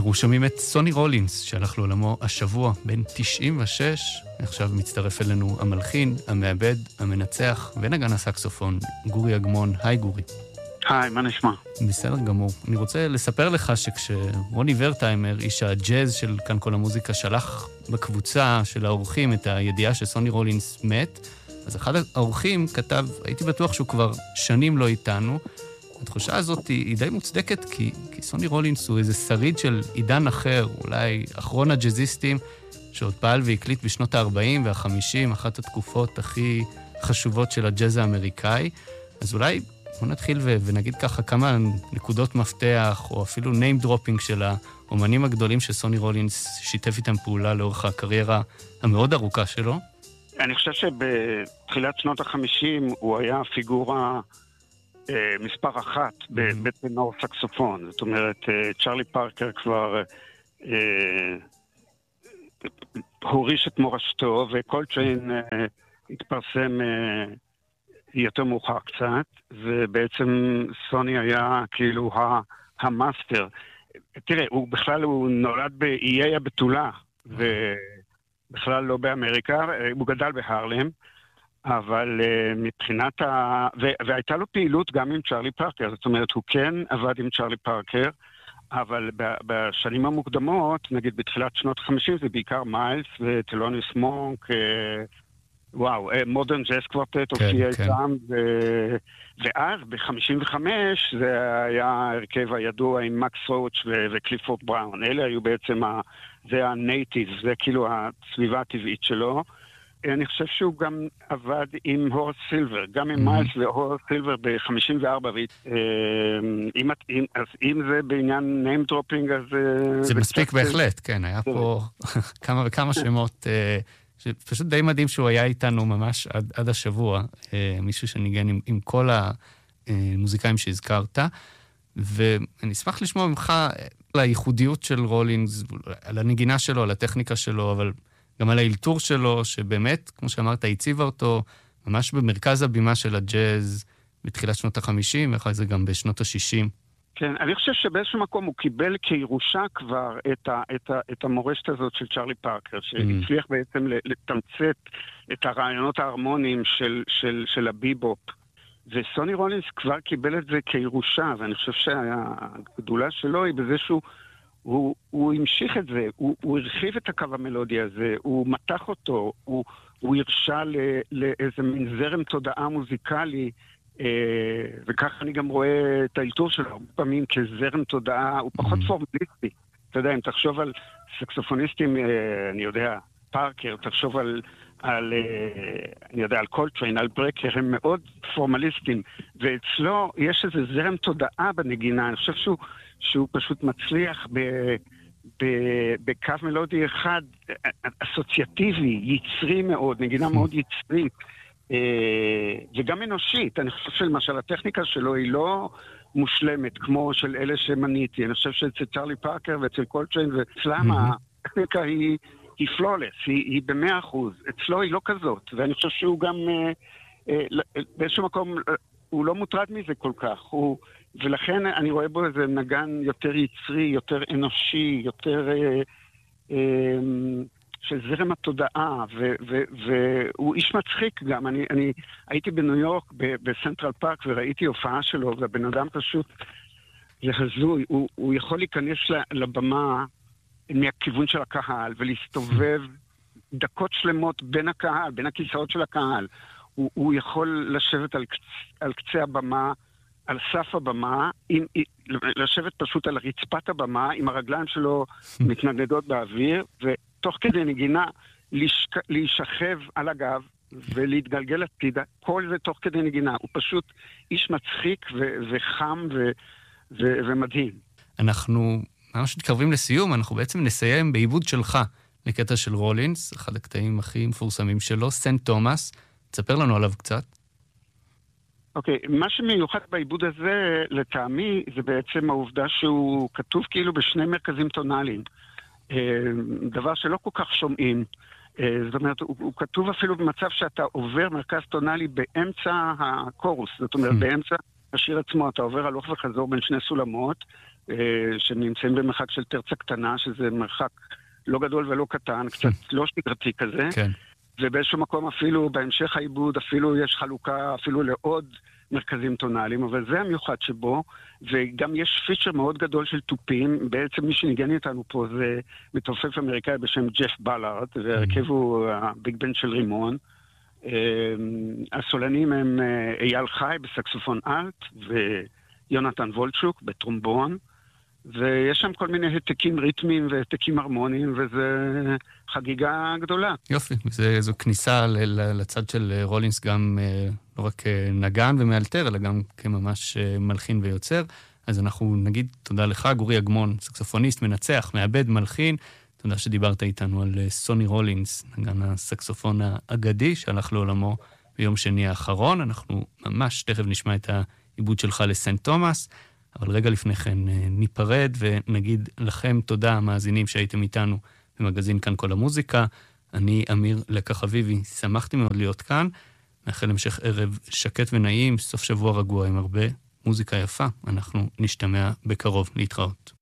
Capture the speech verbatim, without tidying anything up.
אנחנו שומעים את סוני רולינס, שהלך לעולמו השבוע, בן תשעים ושש. עכשיו מצטרף אלינו המלחין, המעבד, המנצח ונגן הסקסופון, גורי אגמון. היי גורי. היי, מה נשמע? בסדר גמור. אני רוצה לספר לך שכשרוני ורטיימר, איש הג'אז של כאן כל המוזיקה, שלח בקבוצה של האורחים את הידיעה שסוני רולינס מת, אז אחד האורחים כתב, הייתי בטוח שהוא כבר שנים לא איתנו. התחושה הזאת היא, היא די מוצדקת, כי, כי סוני רולינס הוא איזה שריד של עידן אחר, אולי אחרון הג'אזיסטים, שעוד פעל והקליט בשנות ה-ארבעים וה-חמישים, אחת התקופות הכי חשובות של הג'אז האמריקאי. אז אולי בוא נתחיל ו- ונגיד ככה כמה נקודות מפתח, או אפילו name dropping של האומנים הגדולים שסוני רולינס שיתף איתם פעולה לאורך הקריירה המאוד ארוכה שלו. אני חושב שבתחילת שנות ה-חמישים הוא היה פיגורה אה, מספר אחת mm-hmm. בטנור סקסופון. זאת אומרת, אה, צ'רלי פארקר כבר אה, הוריש את מורשתו, וקולטריין אה, התפרסם אה, יותר מאוחר קצת, ובעצם סוני היה כאילו המאסטר. תראה, הוא בכלל הוא נולד באיי הבתולה, ובכלל לא באמריקה, הוא גדל בהרלם, אבל uh, מבחינת ה... ו- והייתה לו פעילות גם עם צ'רלי פארקר, זאת אומרת, הוא כן עבד עם צ'רלי פארקר, אבל ב- בשנים המוקדמות, נגיד בתחילת שנות ה-חמישים, זה בעיקר מיילס וטלוניוס מונק, uh, וואו, מודרן ג'אז קוורטט הופיע איתם, ואז ב-חמישים וחמש זה היה הרכב הידוע עם מקס רוץ' וקליפורד בראון. אלה היו בעצם, זה הנייטיב, זה כאילו הסביבה הטבעית שלו. אני חושב שהוא גם עבד עם הורס סילבר, גם עם מיילס והורס סילבר ב-חמישים וארבע. אז אם זה בעניין name dropping, אז... זה מספיק בהחלט, כן, היה פה כמה וכמה שמות... שפשוט די מדהים שהוא היה איתנו ממש עד, עד השבוע, אה, מישהו שניגן עם, עם כל המוזיקאים שהזכרת, ואני אשמח לשמוע ממך על הייחודיות של רולינס, על הנגינה שלו, על הטכניקה שלו, אבל גם על האלתור שלו, שבאמת, כמו שאמרת, הציבה אותו ממש במרכז הבימה של הג'אז בתחילת שנות ה-חמישים, ואחרי זה גם בשנות ה-שישים. כן, אני חושב שבאיזשהו מקום הוא קיבל כירושה כבר את, ה, את, ה, את המורשת הזאת של צ'רלי פארקר, שהצליח mm. בעצם לתמצת את הרעיונות ההרמוניים של, של, של הביבופ. וסוני רולינס כבר קיבל את זה כירושה, ואני חושב שהגדולה שלו היא בזה שהוא הוא, הוא המשיך את זה, הוא, הוא הרחיב את הקו המלודי הזה, הוא מתח אותו, הוא, הוא הרשה ל, לאיזה מין זרם תודעה מוזיקלי, וכך אני גם רואה את האלתור שלו הרבה פעמים כזרם תודעה, הוא פחות פורמליסטי. אתה יודע, אם תחשוב על סקסופוניסטים, אני יודע, פארקר, תחשוב על, על אני יודע, על קולטריין, על ברקר, הם מאוד פורמליסטים, ואצלו יש איזה זרם תודעה בנגינה. אני חושב שהוא, שהוא פשוט מצליח ב, ב, בקו מלודי אחד, אסוציאטיבי, יצרי מאוד, נגינה מאוד יצרית. וגם אנושית. אני חושב שלמשל הטכניקה שלו היא לא מושלמת כמו של אלה שמניתי. אני חושב שאצל צ'רלי פארקר ואצל קולטריין ואצלם הטכניקה היא היא פלולס, היא במאה אחוז. אצלו היא לא כזאת, ואני חושב שהוא גם באיזשהו מקום הוא לא מוטרד מזה כל כך, ולכן אני רואה בו איזה נגן יותר יצרי, יותר אנושי, יותר של זרם התודעה, והוא איש מצחיק גם. אני, אני הייתי בניו יורק, בסנטרל פארק, וראיתי הופעה שלו, והבן אדם פשוט, זה הזוי, הוא, הוא יכול להיכנס לבמה מהכיוון של הקהל, ולהסתובב דקות שלמות בין הקהל, בין הכיסאות של הקהל. הוא, הוא יכול לשבת על, על קצה הבמה, על סף הבמה, עם, לשבת פשוט על רצפת הבמה, עם הרגליים שלו מתנדדות באוויר, ו... תוך כדי נגינה, להשכ... להישכב על הגב ולהתגלגל הצידה, כל זה תוך כדי נגינה. הוא פשוט איש מצחיק ו... וחם ו... ו... ומדהים. אנחנו ממש מתקרבים לסיום, אנחנו בעצם נסיים בעיבוד שלך לקטע של רולינס, אחד הקטעים הכי מפורסמים שלו, סנט תומאס. תספר לנו עליו קצת. אוקיי, okay, מה שמיוחד בעיבוד הזה, לטעמי, זה בעצם העובדה שהוא כתוב כאילו בשני מרכזים טונליים. דבר שלא כל כך שומעים. זאת אומרת, הוא, הוא כתוב אפילו במצב שאתה עובר מרכז טונלי באמצע הקורוס, זאת אומרת, באמצע השיר עצמו, אתה עובר הלוך וחזור בין שני סולמות, שהם נמצאים במרחק של טרצה קטנה, שזה מרחק לא גדול ולא קטן, קצת לא שגרתי כזה. כן. ובאיזשהו מקום אפילו, בהמשך העיבוד, אפילו יש חלוקה אפילו לעוד מרכזים טונאליים, אבל זה המיוחד שבו, וגם יש פיצ'ר מאוד גדול של טופים. בעצם מי שניגן איתנו פה זה מתופף אמריקאי בשם ג'ף בלארד, והרכב הוא הביג בנד של רימון. הסולנים הם אייל חי בסקסופון אלט, ויונתן וולצ'וק בטרומבון, ויש שם כל מיני העתקים ריתמיים והעתקים הרמוניים, וזה חגיגה גדולה. יופי, זה, זו כניסה ל- לצד של רולינס גם לא רק נגן ומאלתר, אלא גם כממש מלחין ויוצר. אז אנחנו נגיד תודה לך, גורי אגמון, סקסופוניסט, מנצח, מעבד, מלחין. תודה שדיברת איתנו על סוני רולינס, נגן הסקסופון האגדי שהלך לעולמו ביום שני האחרון. אנחנו ממש תכף נשמע את העיבוד שלך לסנט תומאס, אבל רגע לפני כן ניפרד ונגיד לכם תודה, המאזינים שהייתם איתנו במגזין כאן כל המוזיקה. אני אמיר לקח אביבי, שמחתי מאוד להיות כאן. מאחל המשך ערב שקט ונעים, סוף שבוע רגוע עם הרבה מוזיקה יפה. אנחנו נשתמע בקרוב, להתראות.